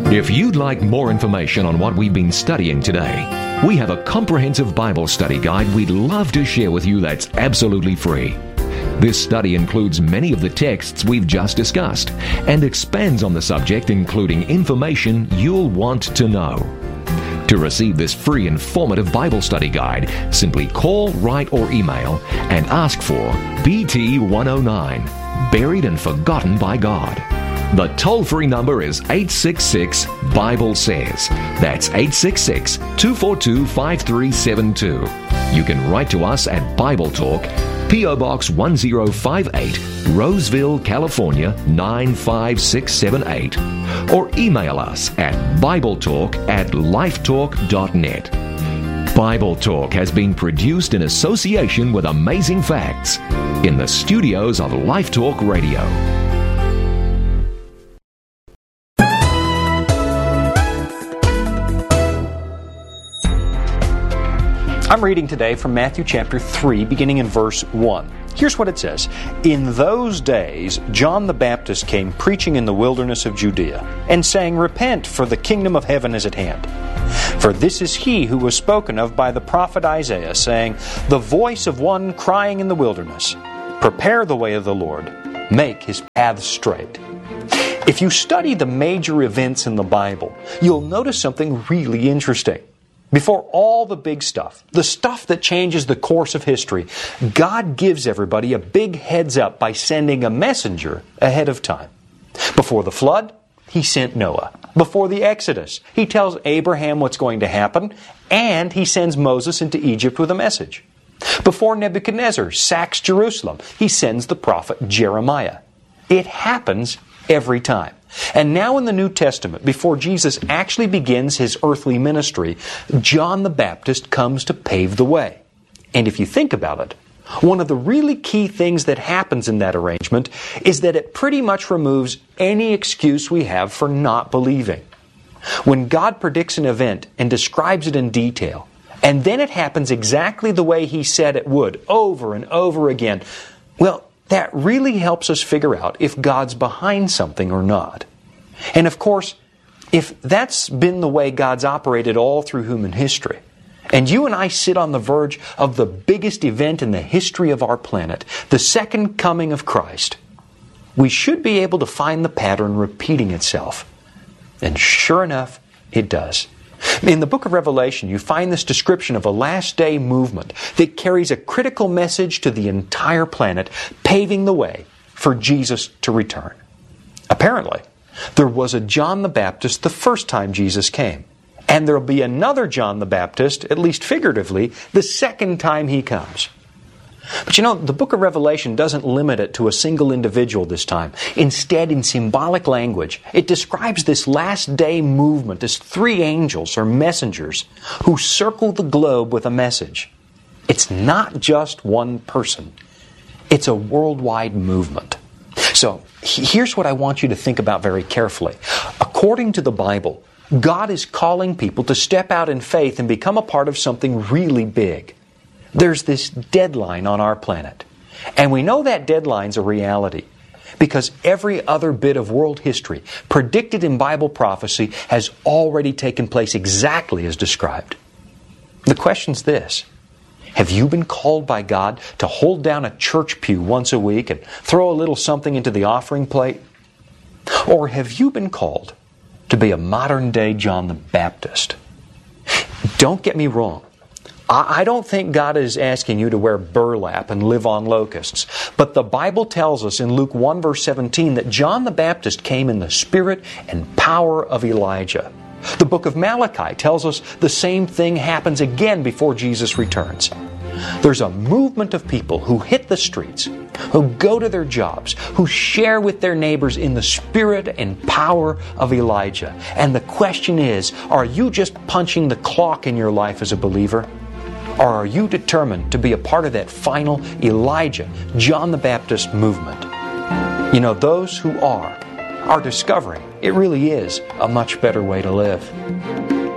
If you'd like more information on what we've been studying today, we have a comprehensive Bible study guide we'd love to share with you that's absolutely free. This study includes many of the texts we've just discussed and expands on the subject, including information you'll want to know. To receive this free informative Bible study guide, simply call, write, or email and ask for BT109, Buried and Forgotten by God. The toll-free number is 866-BIBLE-SAYS. That's 866-242-5372. You can write to us at Bible Talk, P.O. Box 1058, Roseville, California 95678, or email us at BibleTalk@lifetalk.net. Bible Talk has been produced in association with Amazing Facts in the studios of Life Talk Radio. I'm reading today from Matthew chapter 3, beginning in verse 1. Here's what it says. In those days, John the Baptist came preaching in the wilderness of Judea, and saying, Repent, for the kingdom of heaven is at hand. For this is he who was spoken of by the prophet Isaiah, saying, The voice of one crying in the wilderness, Prepare the way of the Lord, make his paths straight. If you study the major events in the Bible, you'll notice something really interesting. Before all the big stuff, the stuff that changes the course of history, God gives everybody a big heads up by sending a messenger ahead of time. Before the flood, He sent Noah. Before the Exodus, He tells Abraham what's going to happen, and He sends Moses into Egypt with a message. Before Nebuchadnezzar sacks Jerusalem, He sends the prophet Jeremiah. It happens every time. And now in the New Testament, before Jesus actually begins His earthly ministry, John the Baptist comes to pave the way. And if you think about it, one of the really key things that happens in that arrangement is that it pretty much removes any excuse we have for not believing. When God predicts an event and describes it in detail, and then it happens exactly the way He said it would, over and over again, well, that really helps us figure out if God's behind something or not. And of course, if that's been the way God's operated all through human history, and you and I sit on the verge of the biggest event in the history of our planet, the second coming of Christ, we should be able to find the pattern repeating itself. And sure enough, it does. In the book of Revelation, you find this description of a last day movement that carries a critical message to the entire planet, paving the way for Jesus to return. Apparently, there was a John the Baptist the first time Jesus came. And there will be another John the Baptist, at least figuratively, the second time He comes. But you know, the book of Revelation doesn't limit it to a single individual this time. Instead, in symbolic language, it describes this last day movement as three angels or messengers who circle the globe with a message. It's not just one person. It's a worldwide movement. So, here's what I want you to think about very carefully. According to the Bible, God is calling people to step out in faith and become a part of something really big. There's this deadline on our planet. And we know that deadline's a reality because every other bit of world history predicted in Bible prophecy has already taken place exactly as described. The question's this. Have you been called by God to hold down a church pew once a week and throw a little something into the offering plate? Or have you been called to be a modern-day John the Baptist? Don't get me wrong. I don't think God is asking you to wear burlap and live on locusts. But the Bible tells us in Luke 1 verse 17 that John the Baptist came in the spirit and power of Elijah. The book of Malachi tells us the same thing happens again before Jesus returns. There's a movement of people who hit the streets, who go to their jobs, who share with their neighbors in the spirit and power of Elijah. And the question is, are you just punching the clock in your life as a believer? Or are you determined to be a part of that final Elijah, John the Baptist movement? You know, those who are discovering it really is a much better way to live.